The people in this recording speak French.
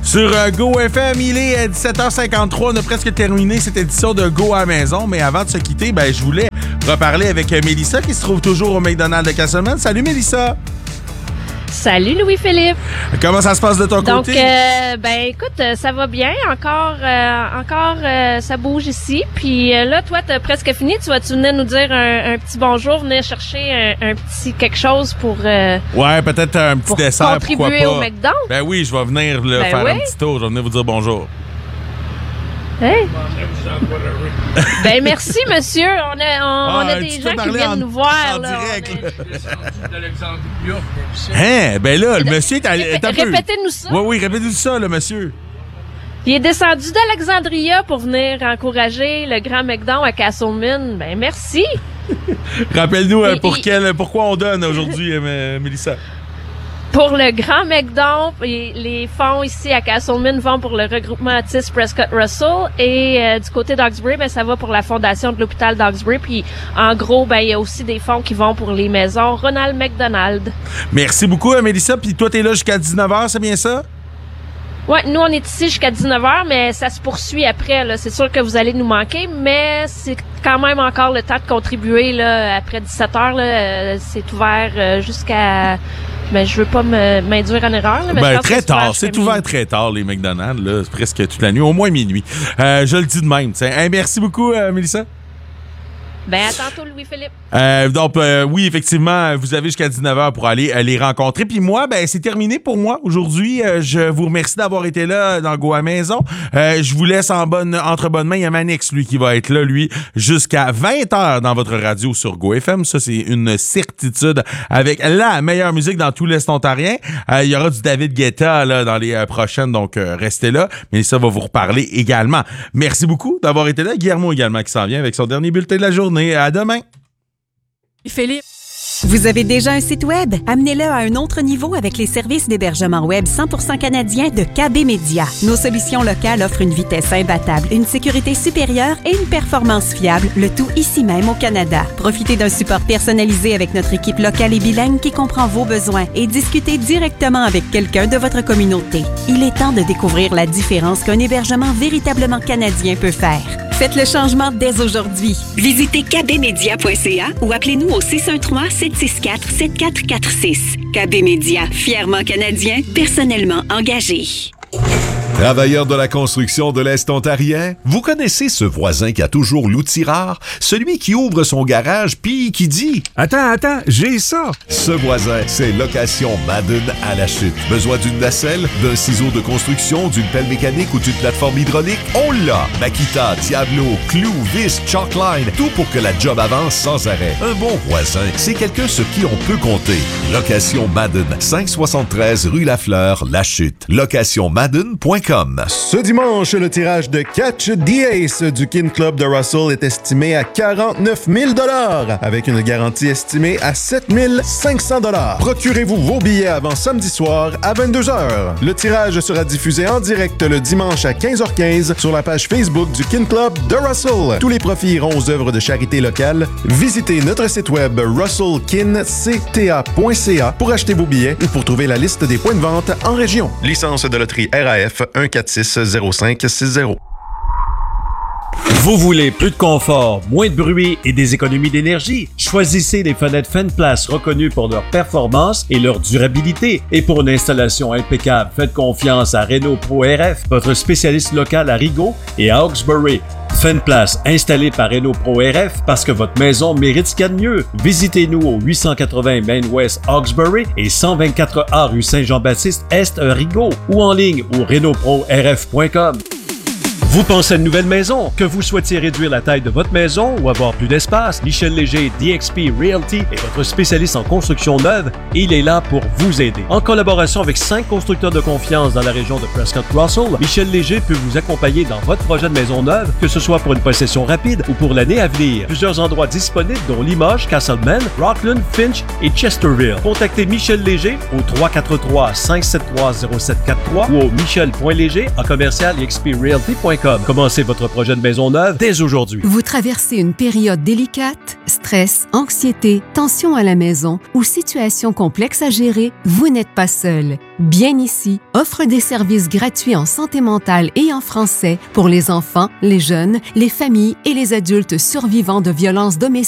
Sur Go FM, il est 17h53. On a presque terminé cette édition de Go à la maison. Mais avant de se quitter, je voulais reparler avec Mélissa qui se trouve toujours au McDonald's de Castleman. Salut Mélissa! Salut Louis-Philippe! Comment ça se passe de ton côté? Donc, écoute, ça va bien. Encore, ça bouge ici. Puis là, toi, t'as presque fini. Tu vas-tu venir nous dire un petit bonjour, venir chercher un petit quelque chose pour... ouais, peut-être un petit dessert, contribuer au McDonald's? Ben oui, je vais venir faire un petit tour. Je vais venir vous dire bonjour. Hey. Ben merci monsieur, on a des gens qui viennent nous voir en là. Direct, hein, ben là, le monsieur est un peu... Répétez-nous ça. Oui, répétez-nous ça, le monsieur. Il est descendu d'Alexandria pour venir encourager le grand McDonald's à Castleman. Ben merci. Rappelle-nous pourquoi on donne aujourd'hui, Mélissa. Pour le Grand McDonald's, les fonds ici à Castleman vont pour le regroupement Otis Prescott Russell et du côté d'Hawkesbury, ça va pour la fondation de l'hôpital d'Hawkesbury. Puis en gros, il y a aussi des fonds qui vont pour les maisons Ronald McDonald. Merci beaucoup, Mélissa. Puis toi, t'es là jusqu'à 19h, c'est bien ça? Ouais, nous, on est ici jusqu'à 19h, mais ça se poursuit après, là. C'est sûr que vous allez nous manquer, mais c'est quand même encore le temps de contribuer, là. Après 17h, là, c'est ouvert jusqu'à... je veux pas m'induire en erreur, là, mais très tard. C'est ouvert très tard, les McDonald's, là. C'est presque toute la nuit, au moins minuit. Je le dis de même, t'sais. Hey, merci beaucoup, Mélissa. À tantôt, Louis-Philippe. Oui, effectivement, vous avez jusqu'à 19h pour aller les rencontrer. Puis moi, c'est terminé pour moi aujourd'hui. Je vous remercie d'avoir été là dans Go à maison. Je vous laisse entre bonnes mains. Il y a Manix, lui, qui va être là, lui, jusqu'à 20h dans votre radio sur Go FM. Ça, c'est une certitude avec la meilleure musique dans tout l'Est ontarien. Il y aura du David Guetta là, dans les prochaines, donc restez là. Mais ça va vous reparler également. Merci beaucoup d'avoir été là. Guillermo également qui s'en vient avec son dernier bulletin de la journée. À demain. Philippe. Vous avez déjà un site web? Amenez-le à un autre niveau avec les services d'hébergement web 100% canadiens de KB Media. Nos solutions locales offrent une vitesse imbattable, une sécurité supérieure et une performance fiable, le tout ici même au Canada. Profitez d'un support personnalisé avec notre équipe locale et bilingue qui comprend vos besoins et discutez directement avec quelqu'un de votre communauté. Il est temps de découvrir la différence qu'un hébergement véritablement canadien peut faire. Faites le changement dès aujourd'hui. Visitez kbmedia.ca ou appelez-nous au 613-764-7446. KB Media, fièrement canadien, personnellement engagé. Travailleurs de la construction de l'Est ontarien, vous connaissez ce voisin qui a toujours l'outil rare? Celui qui ouvre son garage puis qui dit « Attends, j'ai ça! » Ce voisin, c'est Location Madden à la chute. Besoin d'une nacelle, d'un ciseau de construction, d'une pelle mécanique ou d'une plateforme hydraulique? On l'a! Makita, Diablo, Clou, Vis, Chalkline, tout pour que la job avance sans arrêt. Un bon voisin, c'est quelqu'un sur qui on peut compter. Location Madden, 573 rue Lafleur, La Chute. LocationMadden.com. Ce dimanche, le tirage de Catch the Ace du Kin Club de Russell est estimé à 49 000 $ avec une garantie estimée à 7 500 $. Procurez-vous vos billets avant samedi soir à 22h. Le tirage sera diffusé en direct le dimanche à 15h15 sur la page Facebook du Kin Club de Russell. Tous les profits iront aux œuvres de charité locale. Visitez notre site web russellkincta.ca pour acheter vos billets ou pour trouver la liste des points de vente en région. Licence de loterie RAF 1460560. Vous voulez plus de confort, moins de bruit et des économies d'énergie? Choisissez les fenêtres Fenplace reconnues pour leur performance et leur durabilité. Et pour une installation impeccable, faites confiance à Renault Pro RF, votre spécialiste local à Rigaud et à Hawkesbury. Fenplace, installé par Renault Pro RF parce que votre maison mérite ce qu'il y a de mieux. Visitez-nous au 880 Main West Hawkesbury et 124A rue Saint-Jean-Baptiste Est Rigaud ou en ligne au renaultprorf.com. Vous pensez à une nouvelle maison? Que vous souhaitiez réduire la taille de votre maison ou avoir plus d'espace? Michel Léger, DXP Realty est votre spécialiste en construction neuve et il est là pour vous aider. En collaboration avec 5 constructeurs de confiance dans la région de Prescott Russell, Michel Léger peut vous accompagner dans votre projet de maison neuve, que ce soit pour une possession rapide ou pour l'année à venir. Plusieurs endroits disponibles dont Limoges, Castlemaine, Rockland, Finch et Chesterville. Contactez Michel Léger au 343-573-0743 ou au michel.léger@dxprealty.com. Maison.com. Commencez votre projet de maison neuve dès aujourd'hui. Vous traversez une période délicate, stress, anxiété, tension à la maison ou situation complexe à gérer, vous n'êtes pas seul. Bien ici offre des services gratuits en santé mentale et en français pour les enfants, les jeunes, les familles et les adultes survivants de violences domestiques